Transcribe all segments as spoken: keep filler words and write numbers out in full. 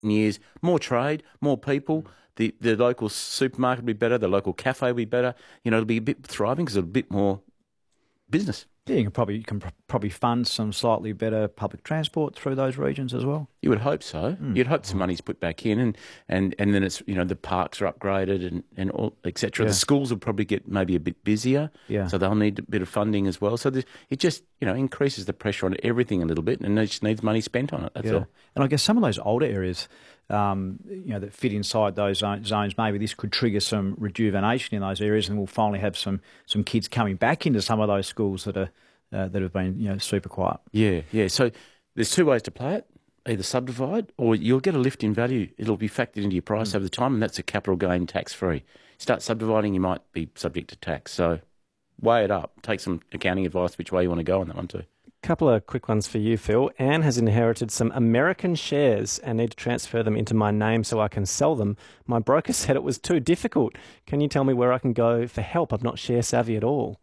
years, more trade, more people. The the local supermarket will be better. The local cafe will be better. You know, it'll be a bit thriving because it'll be a bit more business. Yeah, you can probably you can pr- probably fund some slightly better public transport through those regions as well. You would hope so. Mm. You'd hope some money's put back in, and, and, and then it's, you know, the parks are upgraded and, and all, et cetera. Yeah. The schools will probably get maybe a bit busier, yeah. so they'll need a bit of funding as well. So it just, you know, increases the pressure on everything a little bit, and it just needs money spent on it. That's yeah. all. And I guess some of those older areas, um, you know, that fit inside those zones, maybe this could trigger some rejuvenation in those areas, and we'll finally have some some kids coming back into some of those schools that are uh, that have been, you know, super quiet. Yeah, yeah. So there's two ways to play it. Either subdivide, or you'll get a lift in value. It'll be factored into your price mm. over the time, and that's a capital gain tax-free. Start subdividing, you might be subject to tax. So weigh it up. Take some accounting advice which way you want to go on that one too. Couple of quick ones for you, Phil. Anne has inherited some American shares and need to transfer them into my name so I can sell them. My broker said it was too difficult. Can you tell me where I can go for help? I'm not share savvy at all.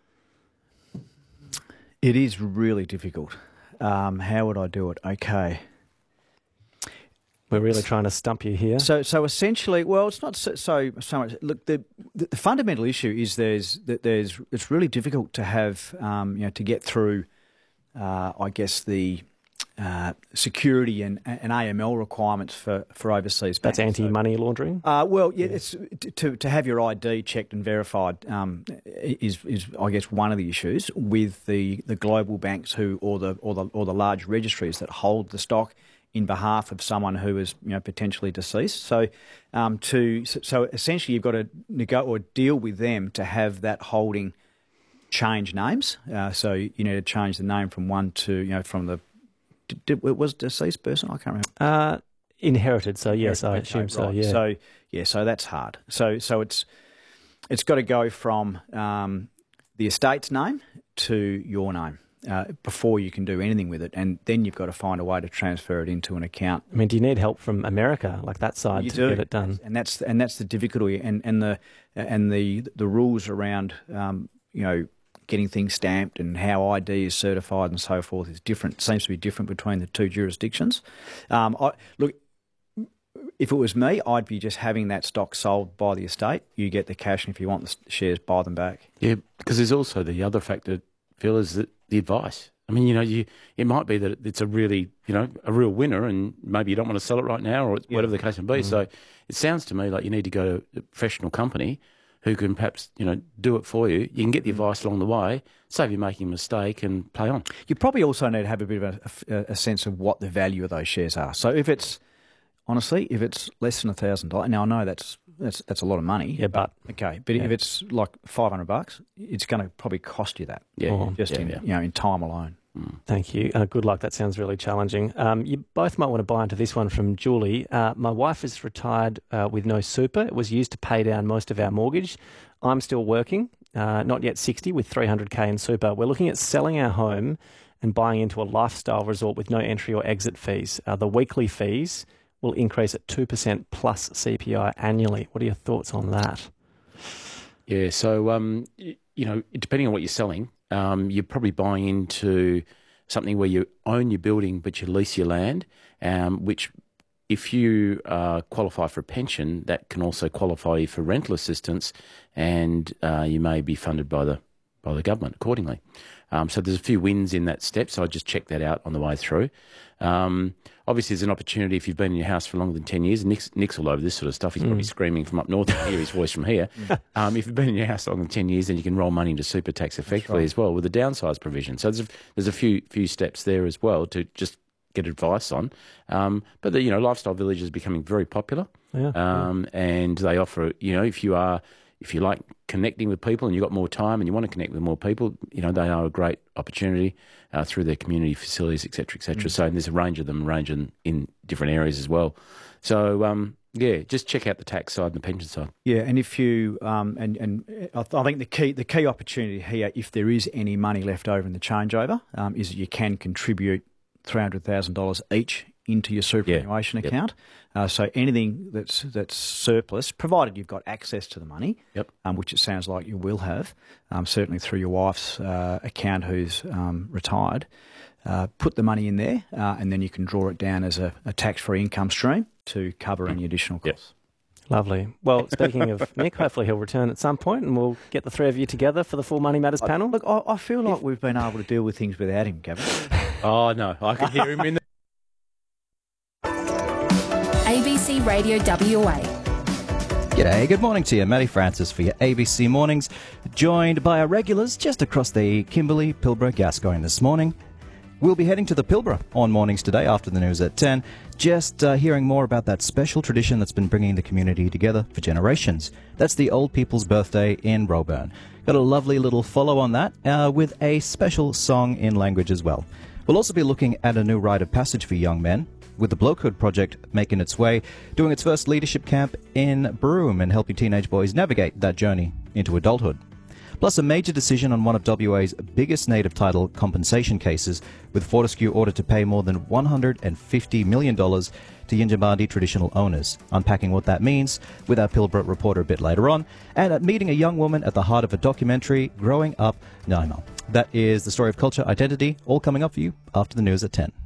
It is really difficult. Um, how would I do it? Okay. We're really trying to stump you here. So, so essentially, well, it's not so so, so much. Look, the, the the fundamental issue is there's that there's it's really difficult to have um, you know to get through. Uh, I guess the uh, security and, and A M L requirements for, for overseas banks. That's anti-money laundering? Uh, well, yeah, it's to to have your I D checked and verified um, is is I guess one of the issues with the, the global banks who or the or the or the large registries that hold the stock in behalf of someone who is, you know, potentially deceased. So, um, to so essentially you've got to nego- or deal with them to have that holding change names. Uh, so you need to change the name from one to, you know, from the did, did, was deceased person. I can't remember. Uh, inherited. So yes, I okay, assume right. so. Yeah. So yeah, so that's hard. So so it's it's got to go from um, the estate's name to your name. Uh, before you can do anything with it, and then you've got to find a way to transfer it into an account. I mean, do you need help from America, like that side, you to do. get it done? And that's and that's the difficulty, and, and the and the the rules around um, you know getting things stamped and how I D is certified and so forth is different. Seems to be different between the two jurisdictions. Um, I, look, if it was me, I'd be just having that stock sold by the estate. You get the cash, and if you want the shares, buy them back. Yeah, because there's also the other factor, Phil, is that the advice. I mean, you know, you it might be that it's a really, you know, a real winner, and maybe you don't want to sell it right now, or yeah. whatever the case may be. Mm-hmm. So it sounds to me like you need to go to a professional company who can perhaps, you know, do it for you. You can get the advice along the way, save you making a mistake, and play on. You probably also need to have a bit of a, a sense of what the value of those shares are. So if it's, honestly, if it's less than a thousand dollars, now I know that's that's that's a lot of money. Yeah, but okay, but yeah. if it's like five hundred bucks, it's going to probably cost you that. Yeah, oh, just yeah, in yeah. you know in time alone. Mm. Thank you. Uh, good luck. That sounds really challenging. Um, you both might want to buy into this one from Julie. Uh, my wife is retired uh, with no super. It was used to pay down most of our mortgage. I'm still working, uh, not yet sixty, with three hundred K in super. We're looking at selling our home and buying into a lifestyle resort with no entry or exit fees. Uh, the weekly fees will increase at two percent plus C P I annually. What are your thoughts on that? Yeah, so, um, you, you know, depending on what you're selling, um, you're probably buying into something where you own your building but you lease your land, um, which if you uh, qualify for a pension, that can also qualify you for rental assistance, and uh, you may be funded by the by the government accordingly. Um, so there's a few wins in that step, so I just check that out on the way through. Um, obviously, there's an opportunity if you've been in your house for longer than ten years. Nick's, Nick's all over this sort of stuff. He's mm. probably screaming from up north. I can hear his voice from here. Um, if you've been in your house longer than ten years, then you can roll money into super tax effectively right. as well with the downsize provision. So there's a, there's a few few steps there as well to just get advice on. Um, but the you know lifestyle village is becoming very popular, yeah, um, yeah. and they offer you know if you are. If you like connecting with people and you've got more time and you want to connect with more people, you know, they are a great opportunity uh, through their community facilities, et cetera, et cetera. Mm. So and there's a range of them, range in, in different areas as well. So, um, yeah, just check out the tax side and the pension side. Yeah, and if you, um, and, and I, th- I think the key the key opportunity here, if there is any money left over in the changeover, um, is that you can contribute three hundred thousand dollars each into your superannuation yeah. account. Yep. Uh, so anything that's that's surplus, provided you've got access to the money, yep. um, which it sounds like you will have, um, certainly through your wife's uh, account who's um, retired, uh, put the money in there, uh, and then you can draw it down as a, a tax-free income stream. to cover any additional costs. Yes. Lovely. Well, speaking of Mick, hopefully he'll return at some point and we'll get the three of you together for the full Money Matters panel. Look, I, I feel like if, we've been able to deal with things without him, Gavin. Oh, no, I can hear him in the... A B C Radio W A. G'day, good morning to you. Matty Francis for your A B C Mornings, joined by our regulars just across the Kimberley, Pilbara, Gascoyne this morning. We'll be heading to the Pilbara on Mornings today after the news at ten, just uh, hearing more about that special tradition that's been bringing the community together for generations. That's the Old People's Birthday in Roebourne. Got a lovely little follow on that uh, with a special song in language as well. We'll also be looking at a new rite of passage for young men, with the Blokehood Project making its way, doing its first leadership camp in Broome and helping teenage boys navigate that journey into adulthood. Plus a major decision on one of W A's biggest native title compensation cases, with Fortescue ordered to pay more than one hundred fifty million dollars to Yindjibarndi traditional owners. Unpacking what that means with our Pilbara reporter a bit later on, and at meeting a young woman at the heart of a documentary, Growing Up Naima. That is the story of culture, identity, all coming up for you after the news at ten.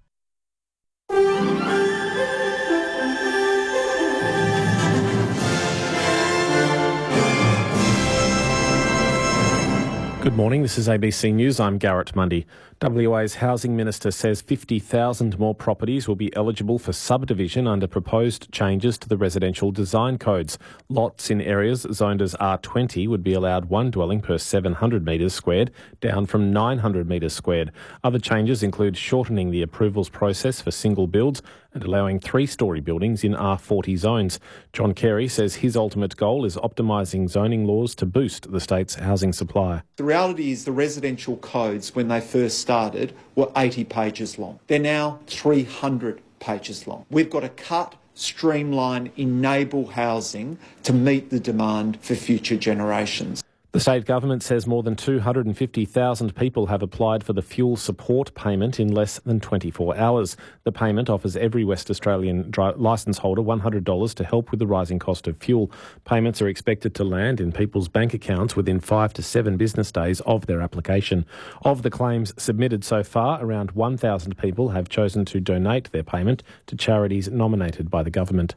Good morning, this is A B C News. I'm Garrett Mundy. W A's Housing Minister says fifty thousand more properties will be eligible for subdivision under proposed changes to the residential design codes. Lots in areas zoned as R twenty would be allowed one dwelling per seven hundred metres squared, down from nine hundred metres squared. Other changes include shortening the approvals process for single builds and allowing three-storey buildings in R forty zones. John Carey says his ultimate goal is optimising zoning laws to boost the state's housing supply. The reality is the residential codes, when they first started, were eighty pages long. They're now three hundred pages long. We've got to cut, streamline, enable housing to meet the demand for future generations. The state government says more than two hundred fifty thousand people have applied for the fuel support payment in less than twenty-four hours. The payment offers every West Australian dri- licence holder one hundred dollars to help with the rising cost of fuel. Payments are expected to land in people's bank accounts within five to seven business days of their application. Of the claims submitted so far, around one thousand people have chosen to donate their payment to charities nominated by the government.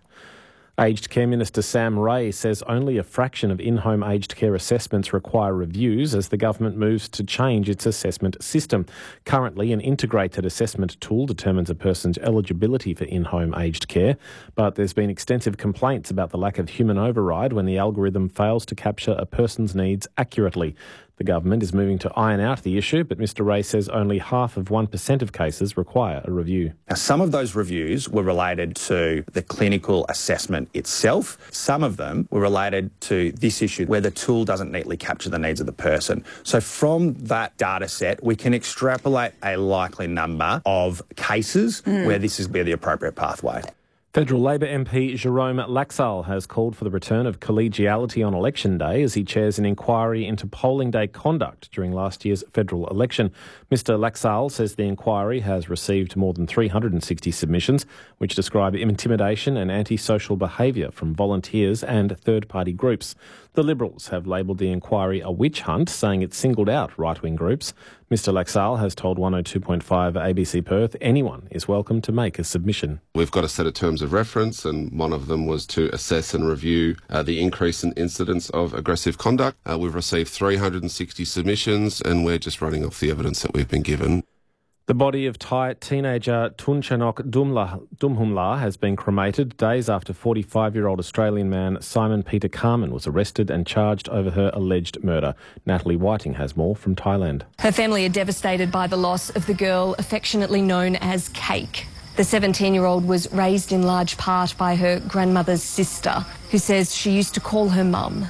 Aged Care Minister Sam Ray says only a fraction of in-home aged care assessments require reviews as the government moves to change its assessment system. Currently, an integrated assessment tool determines a person's eligibility for in-home aged care, but there's been extensive complaints about the lack of human override when the algorithm fails to capture a person's needs accurately. The government is moving to iron out the issue, but Mr Ray says only half of one percent of cases require a review. Now, some of those reviews were related to the clinical assessment itself. Some of them were related to this issue where the tool doesn't neatly capture the needs of the person. So from that data set, we can extrapolate a likely number of cases mm. where this is be the appropriate pathway. Federal Labor M P Jerome Laxale has called for the return of collegiality on election day as he chairs an inquiry into polling day conduct during last year's federal election. Mr Laxale says the inquiry has received more than three hundred sixty submissions which describe intimidation and antisocial behaviour from volunteers and third-party groups. The Liberals have labelled the inquiry a witch hunt, saying it singled out right-wing groups. Mr Laxale has told one oh two point five A B C Perth anyone is welcome to make a submission. We've got a set of terms of reference, and one of them was to assess and review uh, the increase in incidents of aggressive conduct. Uh, we've received three hundred sixty submissions, and we're just running off the evidence that we've been given. The body of Thai teenager Tunchanok Dumla, Dumhumla has been cremated days after forty-five-year-old Australian man Simon Peter Carman was arrested and charged over her alleged murder. Natalie Whiting has more from Thailand. Her family are devastated by the loss of the girl affectionately known as Cake. The seventeen-year-old was raised in large part by her grandmother's sister, who says she used to call her mum.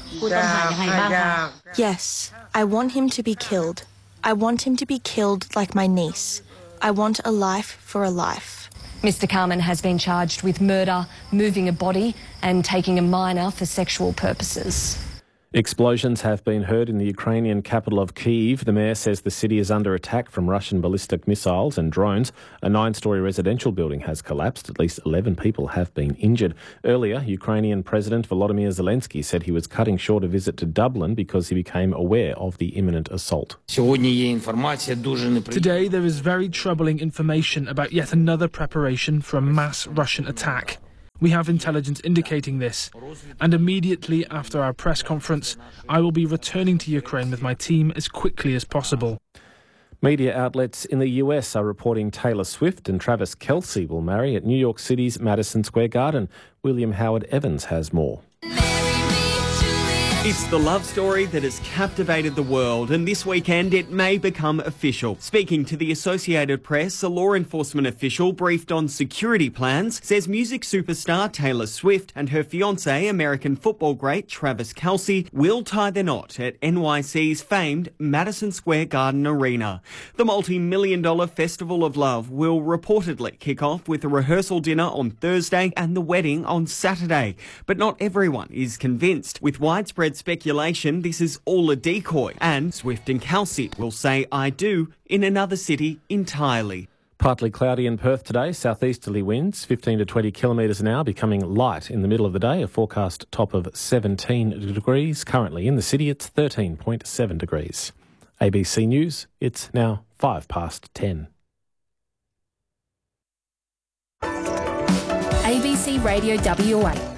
Yes, I want him to be killed. I want him to be killed like my niece. I want a life for a life. Mister Carman has been charged with murder, moving a body and taking a minor for sexual purposes. Explosions have been heard in the Ukrainian capital of Kyiv. The mayor says the city is under attack from Russian ballistic missiles and drones. A nine-storey residential building has collapsed. At least eleven people have been injured. Earlier, Ukrainian President Volodymyr Zelensky said he was cutting short a visit to Dublin because he became aware of the imminent assault. Today, there is very troubling information about yet another preparation for a mass Russian attack. We have intelligence indicating this. And immediately after our press conference, I will be returning to Ukraine with my team as quickly as possible. Media outlets in the U S are reporting Taylor Swift and Travis Kelce will marry at New York City's Madison Square Garden. William Howard Evans has more. It's the love story that has captivated the world, and this weekend it may become official. Speaking to the Associated Press, a law enforcement official briefed on security plans says music superstar Taylor Swift and her fiancé, American football great Travis Kelce, will tie the knot at N Y C's famed Madison Square Garden Arena. The multi-million dollar Festival of Love will reportedly kick off with a rehearsal dinner on Thursday and the wedding on Saturday. But not everyone is convinced. With widespread speculation, this is all a decoy, and Swift and Kelce will say I do in another city entirely. Partly cloudy in Perth today, southeasterly winds fifteen to twenty kilometres an hour, becoming light in the middle of the day, a forecast top of seventeen degrees. Currently in the city it's thirteen point seven degrees. A B C News, it's now five past ten. A B C Radio W A.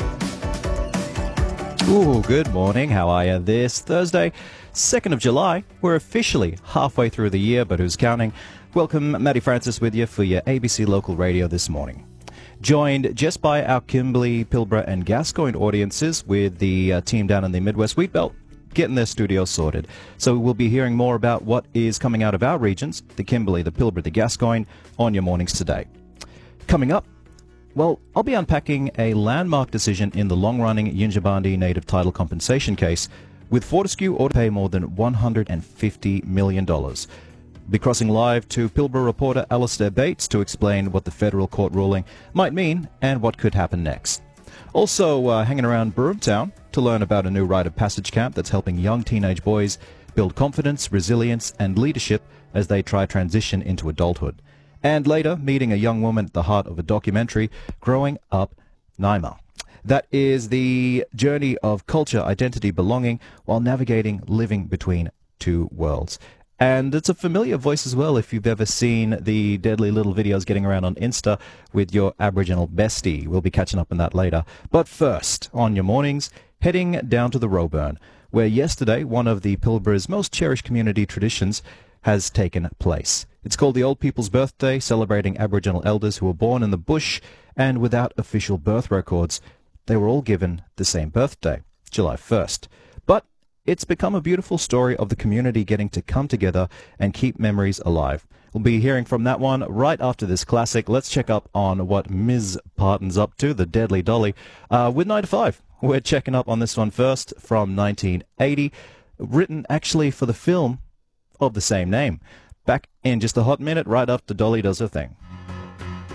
Ooh, good morning. How are you? This Thursday, second of July. We're officially halfway through the year, but who's counting? Welcome, Matty Francis with you for your A B C Local Radio this morning. Joined just by our Kimberley, Pilbara and Gascoyne audiences with the uh, team down in the Midwest Wheat Belt, getting their studio sorted. So we'll be hearing more about what is coming out of our regions, the Kimberley, the Pilbara, the Gascoyne, on your mornings today. Coming up, well, I'll be unpacking a landmark decision in the long-running Yindjibarndi native title compensation case, with Fortescue ought to pay more than one hundred fifty million dollars. Be crossing live to Pilbara reporter Alistair Bates to explain what the federal court ruling might mean and what could happen next. Also uh, hanging around Broomtown to learn about a new rite of passage camp that's helping young teenage boys build confidence, resilience and leadership as they try transition into adulthood. And later, meeting a young woman at the heart of a documentary, Growing Up Naima. That is the journey of culture, identity, belonging, while navigating living between two worlds. And it's a familiar voice as well if you've ever seen the deadly little videos getting around on Insta with your Aboriginal bestie. We'll be catching up on that later. But first, on your mornings, heading down to the Roebourne, where yesterday one of the Pilbara's most cherished community traditions has taken place. It's called the Old People's Birthday, celebrating Aboriginal elders who were born in the bush and without official birth records. They were all given the same birthday, July first. But it's become a beautiful story of the community getting to come together and keep memories alive. We'll be hearing from that one right after this classic. Let's check up on what Miz Parton's up to, the Deadly Dolly, uh, with nine to five. We're checking up on this one first, from nineteen eighty, written actually for the film of the same name. Back in just a hot minute, right after Dolly does her thing.